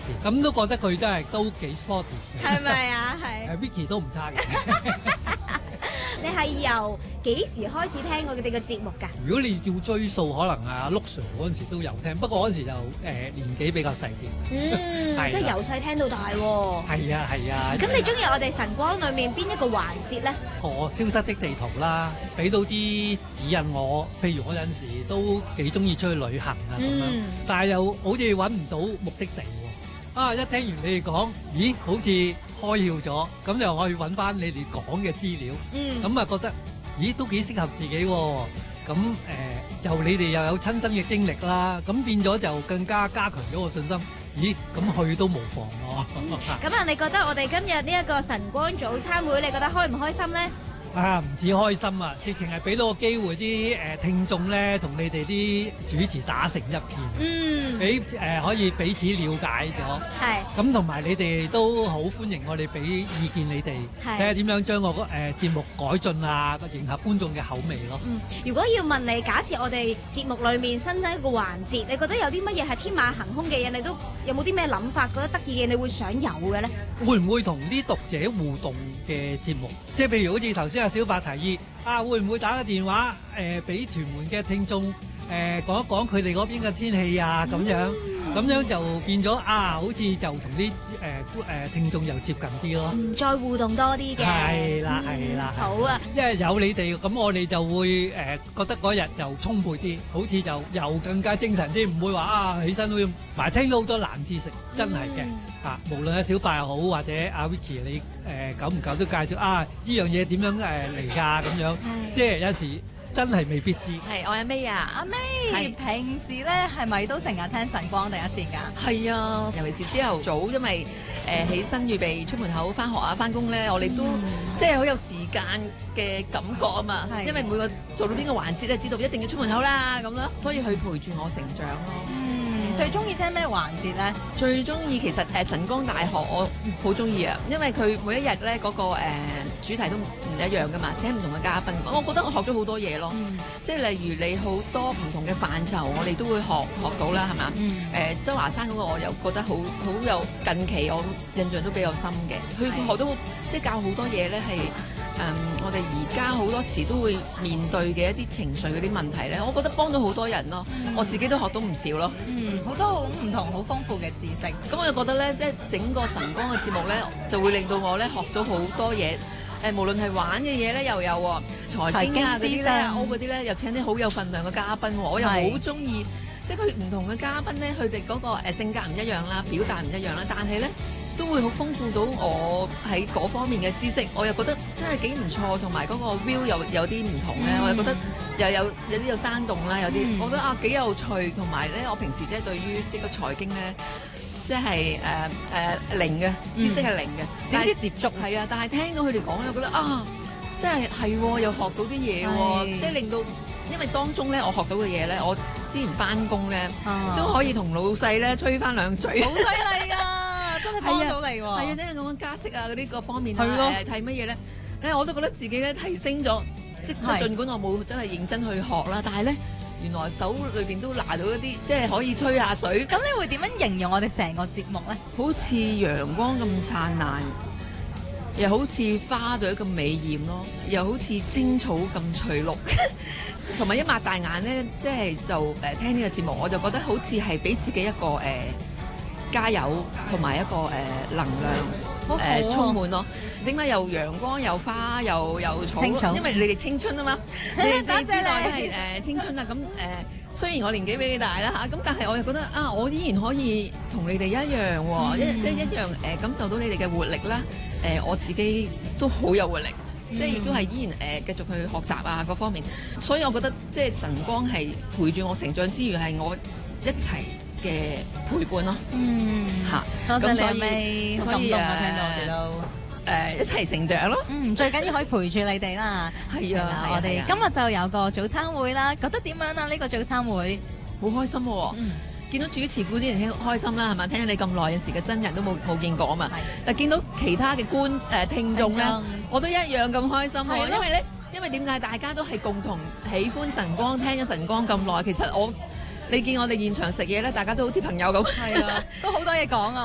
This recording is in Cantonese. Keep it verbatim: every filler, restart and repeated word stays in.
嘅，咁都覺得佢真係都幾 sporty 嘅。 係咪啊？係。 誒 Vicky 都唔差嘅。 你係由幾時開始聽過佢哋嘅節目㗎？ 如果你要追數，可能阿陸 Sir 嗰陣時都有聽，不過嗰陣時就誒、呃、年紀比較細啲。 嗯， 係即係由細聽到大喎。 係啊係啊。 咁你中意我哋晨光裏面邊一個環節咧？ 個消失的地圖啦，俾到啲指引我。譬如我有陣時都幾中意出去旅行啊咁樣， 嗯但係又好似揾唔到目的地喎。啊！一聽完你哋講，咦，好似開竅咗，咁就可以揾翻你哋講嘅資料。 嗯， 咁啊覺得，咦，都幾適合自己喎。咁誒、呃，又你哋又有親身嘅經歷啦，咁變咗就更加加強咗個信心。咦，咁去都無妨喎。 咁啊，你覺得我哋今日呢一個晨光早餐會，你覺得開唔開心咧？ 啊，唔止開心啊，直情係俾到個機會啲誒、呃、聽眾咧，同你哋啲主持打成一片。 嗯， 俾誒、呃、可以彼此了解咗。 係。 咁同埋你哋都好歡迎我哋俾意見你哋， 係睇下點樣將個誒、呃、節目改進啊，迎合觀眾嘅口味咯。 嗯，如果要問你，假設我哋節目裏面新增一個環節，你覺得有啲乜嘢係天馬行空嘅嘢，你都有冇啲咩諗法？覺得得意嘅，你會想有嘅咧？ 會唔會同啲讀者互動嘅節目？即係譬如好似頭先阿小白提議，啊會唔會打個電話誒俾、呃、屯門嘅聽眾誒、呃、講一講佢哋嗰邊嘅天氣啊咁樣？咁樣就變咗啊，好似就同啲誒誒聽眾又接近啲咯。 嗯，再互動多啲嘅。 係啦，係啦。 好啊， 因為有你哋，咁我哋就會誒、呃、覺得嗰日就充沛啲，好似就又更加精神啲，唔會話啊起身會埋聽到好多冷知識，真係嘅。 嗯、 啊，無論阿小白又好，或者阿 Vicky 你誒、呃、久唔久都介紹啊呢樣嘢點樣誒嚟㗎咁樣，即係有時。真係未必知。 係，我阿 May 啊， 阿 May，平時咧係咪都成日聽晨光第一線㗎？ 係啊，尤其是朝頭早，因為誒、呃、起身預備出門口翻學啊、翻工咧，我哋都、嗯、即係好有時間嘅感覺啊嘛。因為每個做到邊個環節咧，知道一定要出門口啦咁啦，所以佢陪住我成長咯。 嗯，最中意聽咩環節咧？ 最中意其實誒晨光大學我好中意啊，因為佢每一日咧嗰個誒、呃、主題都唔一樣噶嘛，請唔同嘅嘉賓，我覺得我學咗好多嘢咯。嗯、即係例如你好多唔同嘅範疇，我哋都會學學到啦，係嘛？誒、嗯呃、周華山嗰個我又覺得好好有近期我印象都比較深嘅，佢學到即係教好多嘢咧，係誒、嗯、我哋而家好多時都會面對嘅一啲情緒嗰啲問題咧，我覺得幫到好多人咯，嗯、我自己都學到唔少咯。 嗯，好多好唔同好豐富嘅知識。 咁我又覺得咧，即係整個晨光嘅節目咧，就會令到我咧學到好多嘢。誒，無論係玩嘅嘢咧，又有喎，財經啊嗰啲咧，歐嗰啲咧，又請啲好有份量嘅嘉賓，我又好中意，即係佢唔同嘅嘉賓咧，佢哋嗰個誒性格唔一樣啦，表達唔一樣啦，但係咧都會好豐富到我喺嗰方面嘅知識，我又覺得真係幾唔錯，同埋嗰個 view 又有啲唔同咧，嗯、我又覺得又有有啲有生動啦，有啲、嗯、我覺得啊幾有趣，同埋咧我平時即係對於呢個財經咧。即係誒誒零嘅知識係零嘅，少啲、嗯、接觸係啊！但係聽到佢哋講咧，我覺得啊，即係係又學到啲嘢喎，即係令到，因為當中咧我學到嘅嘢咧，我之前翻工咧都可以同老細咧吹翻兩嘴， 好犀利啊！真係幫到你喎，係啊！即係講加息啊嗰啲各方面啊，誒睇乜嘢咧？誒我都覺得自己咧提升咗，即係儘管我冇真係認真去學啦，但係咧。原來手裏邊都拿到一啲，即係可以吹下水。 咁你會點樣形容我哋成個節目咧？ 好似陽光咁燦爛，又好似花朵咁美豔咯，又好似青草咁翠綠。同埋一擘大眼咧，即係就誒、呃、聽呢個節目，我就覺得好似係俾自己一個誒、呃、加油，同埋一個誒、呃、能量。誒、呃、充滿咯，點解又陽光又花又又草？草因為你哋青春啊嘛，你哋知道都係誒青春啦。咁誒、呃、雖然我年紀比你大啦嚇，咁但係我又覺得啊，我依然可以同你哋一樣喎、哦，一、嗯、即係一樣誒、呃、感受到你哋嘅活力啦。誒、呃、我自己都好有活力，嗯、即係亦都係依然誒、呃、繼續去學習啊各方面。所以我覺得即係晨光係陪住我成長之餘，係我一齊嘅陪伴咯，嗯嚇， 多謝你阿 May，好感動啊！聽到我哋都誒一齊成長咯， 嗯，最緊要可以陪住你哋啦， 係啊， 我哋今日就有個早餐會啦，覺得點樣啊？呢個早餐會好開心喎，見到主持顧之前聽開心啦，係咪？聽咗你咁耐，有時嘅真人都冇冇見過啊嘛，但見到其他嘅觀誒聽眾咧，我都一樣咁開心喎，因為咧，因為點解大家都係共同喜歡晨光，聽咗晨光咁耐，其實我。你見我哋現場食嘢咧，大家都好似朋友咁， 係啊，都好多嘢講啊！